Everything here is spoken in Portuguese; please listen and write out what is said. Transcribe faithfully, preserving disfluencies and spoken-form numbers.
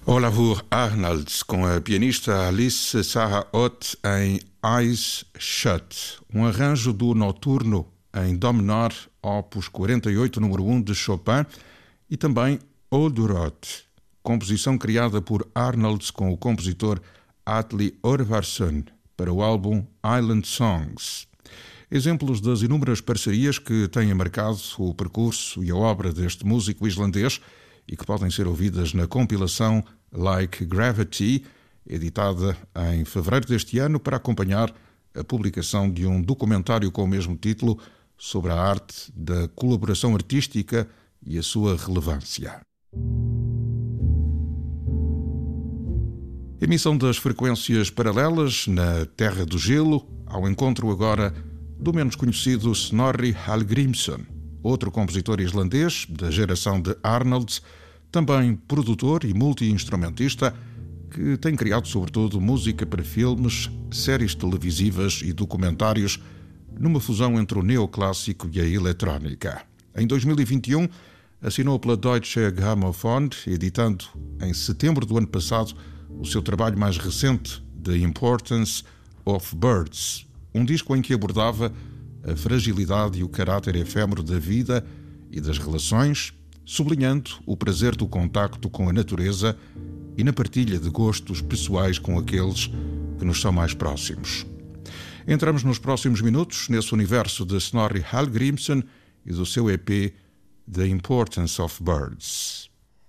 Olavour Arnolds, com a pianista Alice Sarah Ott em Eyes Shut, um arranjo do Noturno em Dó menor, opus quarenta e oito, número um de Chopin, e também Oldurot, composição criada por Arnolds com o compositor Atle Orvarsson para o álbum Island Songs. Exemplos das inúmeras parcerias que têm marcado o percurso e a obra deste músico islandês e que podem ser ouvidas na compilação Like Gravity, editada em fevereiro deste ano para acompanhar a publicação de um documentário com o mesmo título sobre a arte da colaboração artística e a sua relevância. Emissão das frequências paralelas na Terra do Gelo, ao encontro agora do menos conhecido Snorri Hallgrímsson, outro compositor islandês da geração de Arnolds, também produtor e multi-instrumentista, que tem criado sobretudo música para filmes, séries televisivas e documentários, numa fusão entre o neoclássico e a eletrónica. Em dois mil e vinte e um, assinou pela Deutsche Grammophon, editando em setembro do ano passado o seu trabalho mais recente, The Importance of Birds, um disco em que abordava a fragilidade e o caráter efêmero da vida e das relações, sublinhando o prazer do contacto com a natureza e na partilha de gostos pessoais com aqueles que nos são mais próximos. Entramos nos próximos minutos nesse universo de Snorri Hallgrímsson e do seu E P The Importance of Birds.